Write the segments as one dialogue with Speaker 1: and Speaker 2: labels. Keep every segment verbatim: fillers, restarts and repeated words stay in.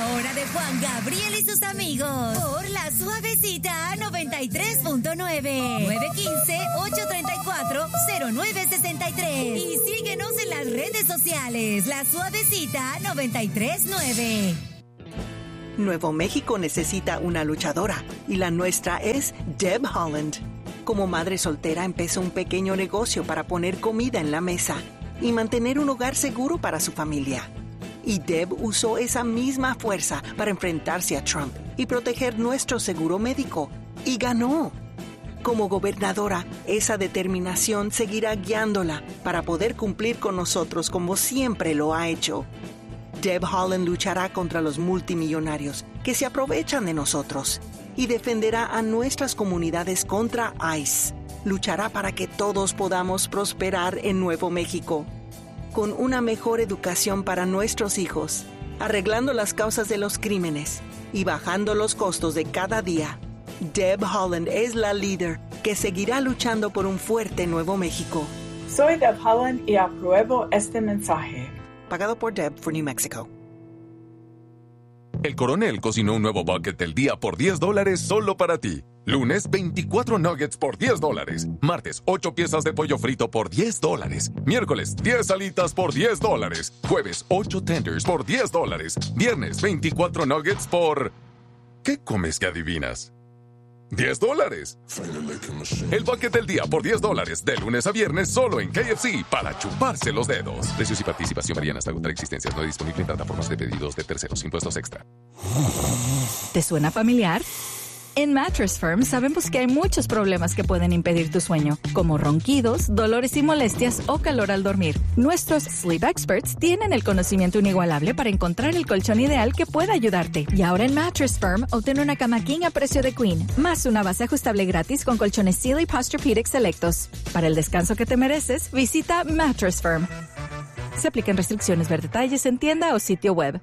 Speaker 1: La hora de Juan Gabriel y sus amigos. Por la Suavecita noventa y tres punto nueve. nueve uno cinco, ocho tres cuatro, cero nueve seis tres. Y síguenos en las redes sociales. La Suavecita noventa y tres punto nueve.
Speaker 2: Nuevo México necesita una luchadora. Y la nuestra es Deb Haaland. Como madre soltera empezó un pequeño negocio para poner comida en la mesa y mantener un hogar seguro para su familia. Y Deb usó esa misma fuerza para enfrentarse a Trump y proteger nuestro seguro médico. Y ganó. Como gobernadora, esa determinación seguirá guiándola para poder cumplir con nosotros como siempre lo ha hecho. Deb Haaland luchará contra los multimillonarios que se aprovechan de nosotros y defenderá a nuestras comunidades contra ICE. Luchará para que todos podamos prosperar en Nuevo México. Con una mejor educación para nuestros hijos, arreglando las causas de los crímenes y bajando los costos de cada día, Deb Haaland es la líder que seguirá luchando por un fuerte Nuevo México.
Speaker 3: Soy Deb Haaland y apruebo este mensaje.
Speaker 2: Pagado por Deb for New Mexico.
Speaker 4: El Coronel cocinó un nuevo bucket del día por diez dólares solo para ti. Lunes, veinticuatro nuggets por diez dólares. Martes, ocho piezas de pollo frito por diez dólares. Miércoles, diez alitas por diez dólares. Jueves, ocho tenders por diez dólares. Viernes, veinticuatro nuggets por... ¿Qué comes que adivinas? diez dólares. El bucket del día por diez dólares. De lunes a viernes solo en K F C para chuparse los dedos. Precios y participación varían hasta agotar existencias. No disponible en plataformas de pedidos de terceros. Impuestos extra.
Speaker 5: ¿Te suena familiar? En Mattress Firm sabemos que hay muchos problemas que pueden impedir tu sueño, como ronquidos, dolores y molestias o calor al dormir. Nuestros Sleep Experts tienen el conocimiento inigualable para encontrar el colchón ideal que pueda ayudarte. Y ahora en Mattress Firm, obtén una cama king a precio de queen, más una base ajustable gratis con colchones Sealy Posturepedic selectos. Para el descanso que te mereces, visita Mattress Firm. Se aplican restricciones. Ver detalles en tienda o sitio web.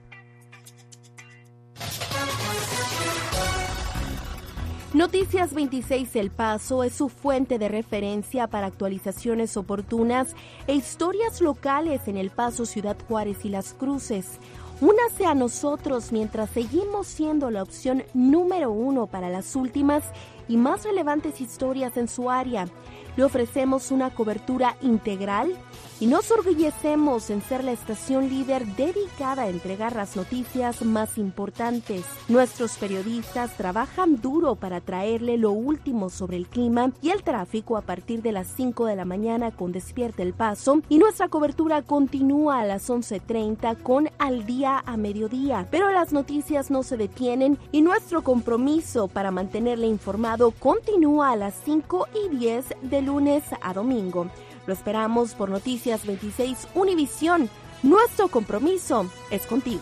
Speaker 6: Noticias veintiséis El Paso es su fuente de referencia para actualizaciones oportunas e historias locales en El Paso, Ciudad Juárez y Las Cruces. Únase a nosotros mientras seguimos siendo la opción número uno para las últimas y más relevantes historias en su área. Le ofrecemos una cobertura integral y nos orgullecemos en ser la estación líder dedicada a entregar las noticias más importantes. Nuestros periodistas trabajan duro para traerle lo último sobre el clima y el tráfico a partir de las cinco de la mañana con Despierta El Paso, y nuestra cobertura continúa a las once treinta con Al Día a mediodía. Pero las noticias no se detienen y nuestro compromiso para mantenerle informado continúa a las cinco y diez de lunes a domingo. Lo esperamos por Noticias veintiséis Univisión. Nuestro compromiso es contigo.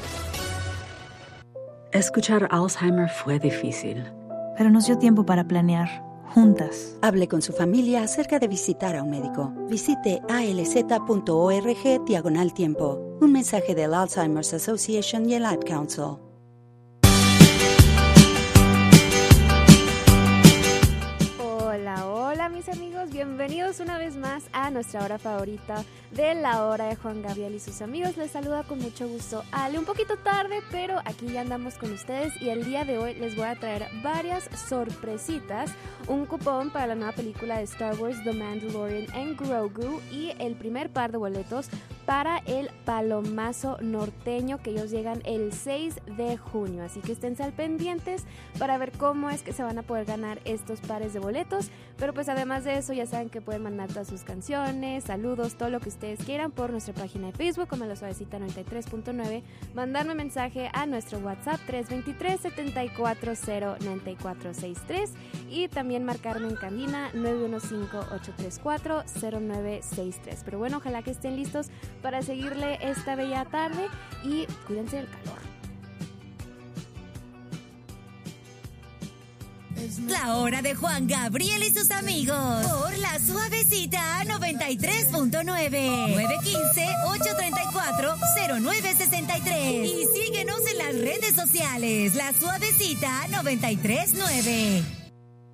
Speaker 7: Escuchar Alzheimer fue difícil,
Speaker 8: pero nos dio tiempo para planear, juntas.
Speaker 9: Hable con su familia acerca de visitar a un médico. Visite alz.org diagonal tiempo. Un mensaje del Alzheimer's Association y el Ad Council.
Speaker 10: Hola, hola mis amigos, bienvenidos una vez más a nuestra hora favorita de la hora de Juan Gabriel y sus amigos. Les saluda con mucho gusto Ale, un poquito tarde, pero aquí ya andamos con ustedes y el día de hoy les voy a traer varias sorpresitas, un cupón para la nueva película de Star Wars The Mandalorian en Grogu y el primer par de boletos para el Palomazo Norteño, que ellos llegan el seis de junio, así que estén al pendientes para ver cómo es que se van a poder ganar estos pares de boletos. Pero pues además de eso ya saben que pueden mandar todas sus canciones, saludos, todo lo que ustedes quieran por nuestra página de Facebook como La Suavecita noventa y tres punto nueve, mandarme mensaje a nuestro WhatsApp tres dos tres, siete cuatro cero, nueve cuatro seis tres y también marcarme en cabina nueve uno cinco, ocho tres cuatro, cero nueve seis tres. Pero bueno, ojalá que estén listos para seguirle esta bella tarde y cuídense del calor.
Speaker 1: La hora de Juan Gabriel y sus amigos por La Suavecita noventa y tres punto nueve, nueve uno cinco, ocho tres cuatro, cero nueve seis tres y síguenos en las redes sociales La Suavecita noventa y tres punto nueve.